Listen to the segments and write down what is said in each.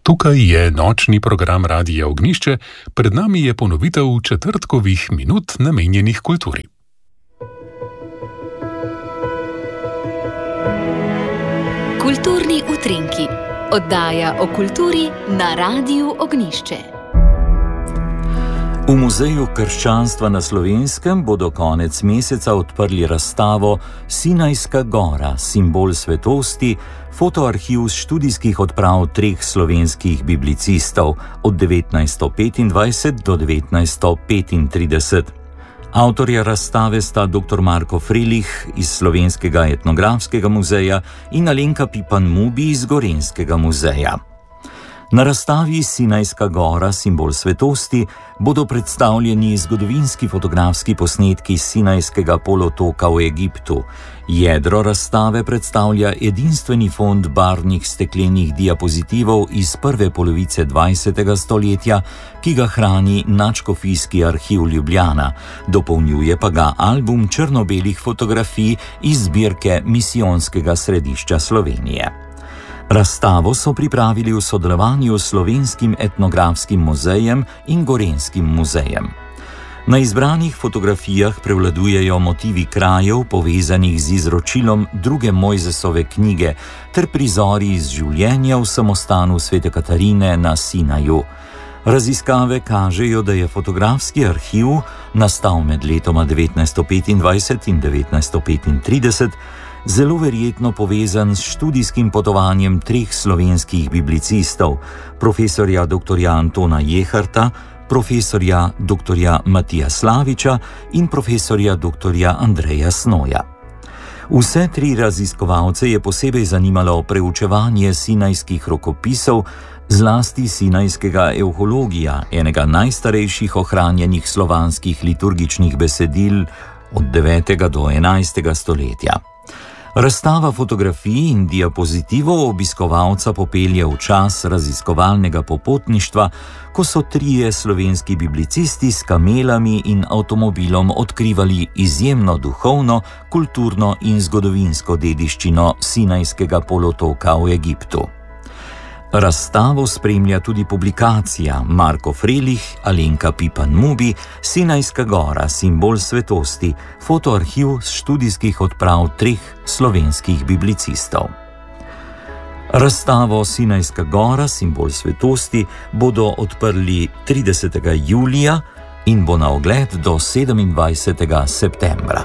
Tukaj je nočni program Radia Ognjišče, pred nami je ponovitev četrtkovih minut namenjenih kulturi. Kulturni utrinki. Oddaja o kulturi na Radiu Ognjišče. V Muzeju krščanstva na Slovenskem bodo konec meseca odprli razstavo Sinajska gora, simbol svetosti, fotoarhiv študijskih odprav treh slovenskih biblicistov od 1925 do 1935. Avtorja razstave sta dr. Marko Frelih iz Slovenskega etnografskega muzeja in Alenka Pipan-Mubi iz Gorenjskega muzeja. Na razstavi Sinajska gora, simbol svetosti, bodo predstavljeni zgodovinski fotografski posnetki Sinajskega polotoka v Egiptu. Jedro razstave predstavlja edinstveni fond barvnih steklenih diapozitivov iz prve polovice 20. stoletja, ki ga hrani Nadškofijski arhiv Ljubljana, dopolnjuje pa ga album črno-belih fotografij iz zbirke Misijonskega središča Slovenije. Razstavo so pripravili v sodelovanju s Slovenskim etnografskim muzejem in Gorenjskim muzejem. Na izbranih fotografijah prevladujejo motivi krajev, povezanih z izročilom druge Mojzesove knjige, ter prizori iz življenja v samostanu Svete Katarine na Sinaju. Raziskave kažejo, da je fotografski arhiv, nastal med letoma 1925 in 1935, zelo verjetno povezan s študijskim potovanjem treh slovenskih biblicistov, profesorja dr. Antona Jeharta, profesorja dr. Matija Slaviča in profesorja dr. Andreja Snoja. Vse tri raziskovalce je posebej zanimalo preučevanje sinajskih rokopisov, zlasti sinajskega evhologija, enega najstarejših ohranjenih slovanskih liturgičnih besedil od 9. do 11. stoletja. Razstava fotografij in diapozitivov obiskovalca popelje v čas raziskovalnega popotništva, ko so trije slovenski biblicisti s kamelami in avtomobilom odkrivali izjemno duhovno, kulturno in zgodovinsko dediščino Sinajskega polotoka v Egiptu. Razstavo spremlja tudi publikacija Marko Frelih, Alenka Pipan-Mubi, Sinajska gora, simbol svetosti, fotoarhiv študijskih odprav treh slovenskih biblicistov. Razstavo Sinajska gora, simbol svetosti, bodo odprli 30. julija in bo na ogled do 27. septembra.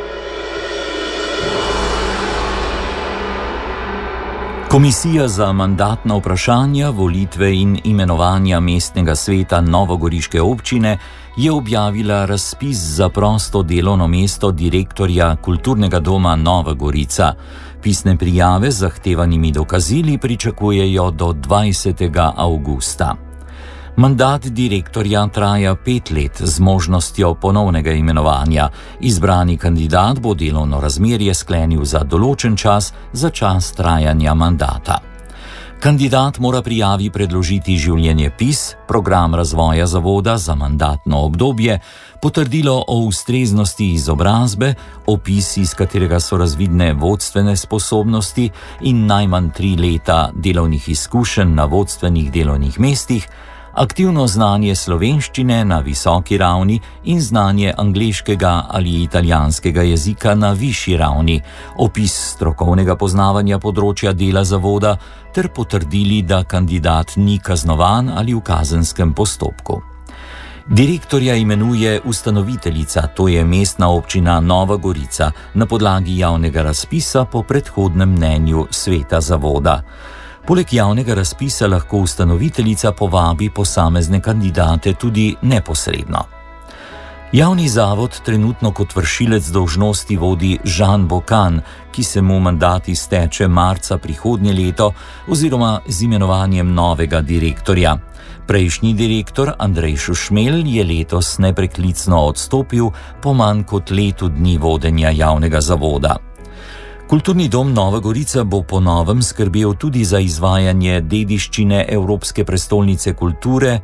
Komisija za mandatna vprašanja, volitve in imenovanja mestnega sveta novogoriške občine je objavila razpis za prosto delovno mesto direktorja Kulturnega doma Nova Gorica. Pisne prijave z zahtevanimi dokazili pričakujejo do 20. avgusta. Mandat direktorja traja 5 let z možnostjo ponovnega imenovanja. Izbrani kandidat bo delovno razmerje sklenil za določen čas, za čas trajanja mandata. Kandidat mora prijavi predložiti življenjepis, program razvoja zavoda za mandatno obdobje, potrdilo o ustreznosti izobrazbe, opis, iz katerega so razvidne vodstvene sposobnosti in najmanj 3 leta delovnih izkušenj na vodstvenih delovnih mestih, aktivno znanje slovenščine na visoki ravni in znanje angleškega ali italijanskega jezika na višji ravni, opis strokovnega poznavanja področja dela zavoda ter potrdili, da kandidat ni kaznovan ali v kazenskem postopku. Direktorja imenuje ustanoviteljica, to je Mestna občina Nova Gorica, na podlagi javnega razpisa po predhodnem mnenju sveta zavoda. Poleg javnega razpisa lahko ustanoviteljica povabi posamezne kandidate tudi neposredno. Javni zavod trenutno kot vršilec dolžnosti vodi Žan Bokan, ki se mu mandat izteče marca prihodnje leto oziroma z imenovanjem novega direktorja. Prejšnji direktor Andrej Šušmelj je letos nepreklicno odstopil po manj kot letu dni vodenja javnega zavoda. Kulturni dom Nova Gorica bo po novem skrbel tudi za izvajanje dediščine Evropske prestolnice kulture,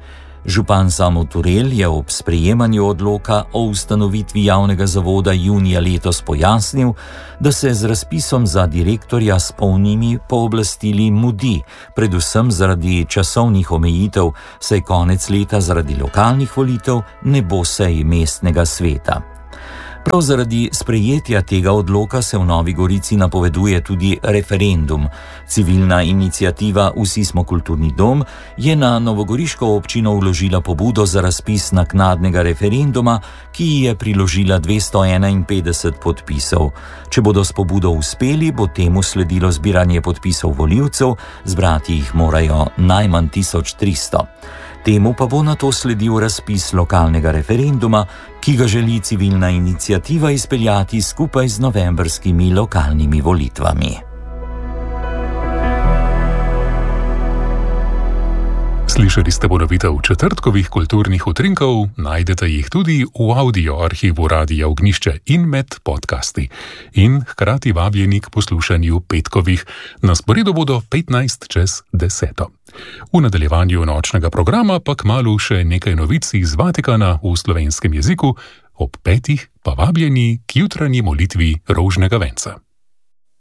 Župan Samo Turel je ob sprejemanju odloka o ustanovitvi javnega zavoda junija letos pojasnil, da se z razpisom za direktorja s polnimi pooblastili mudi, predvsem zaradi časovnih omejitev, saj konec leta zaradi lokalnih volitev ne bo sej mestnega sveta. Prav zaradi sprejetja tega odloka se v Novi Gorici napoveduje tudi referendum. Civilna iniciativa Vsi smo kulturni dom je na novogoriško občino vložila pobudo za razpis naknadnega referenduma, ki ji je priložila 251 podpisov. Če bodo s pobudo uspeli, bo temu sledilo zbiranje podpisov volivcev, zbrati jih morajo najmanj 1300. Temu pa bo nato sledil razpis lokalnega referenduma, ki ga želi civilna iniciativa izpeljati skupaj z novembrskimi lokalnimi volitvami. Slišali ste ponovitev četrtkovih kulturnih utrinkov, najdete jih tudi v audio arhivu Radia Ognjišče in med podcasti. In hkrati vabljeni k poslušanju petkovih, na sporedu bodo 15:10. V nadaljevanju nočnega programa pa kmalu še nekaj novic iz Vatikana v slovenskem jeziku, ob 5 pa vabljeni k jutranji molitvi rožnega venca.